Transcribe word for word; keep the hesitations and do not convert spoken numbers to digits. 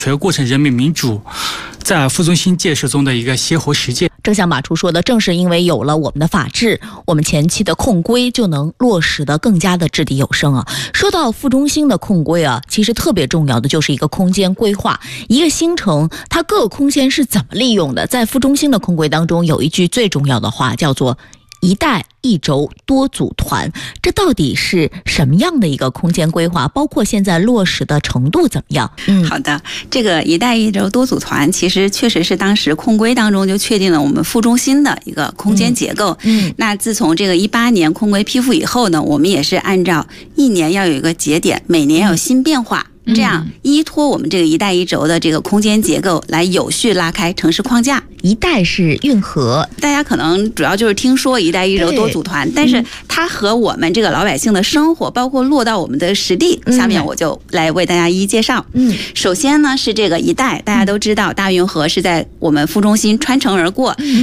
全过程人民民主在副中心建设中的一个鲜活实践。 正像马厨说的，正是因为有了我们的法治，我们前期的控规就能落实的更加的掷地有声啊。说到副中心的控规啊，其实特别重要的就是一个空间规划。一个新城它各个空间是怎么利用的？在副中心的控规当中，有一句最重要的话，叫做一带一轴多组团，这到底是什么样的一个空间规划？包括现在落实的程度怎么样？ 嗯，好的，这个一带一轴多组团其实确实是当时控规当中就确定了我们副中心的一个空间结构。嗯，嗯那自从这个一八年控规批复以后呢，我们也是按照一年要有一个节点，每年要有新变化。嗯这样依托我们这个一带一轴的这个空间结构来有序拉开城市框架。 一带是运河， 大家可能主要就是听说一带一轴多组团，但是它和我们这个老百姓的生活，包括落到我们的实地，下面我就来为大家一一介绍。嗯，首先呢是这个一带，大家都知道大运河是在我们副中心穿城而过。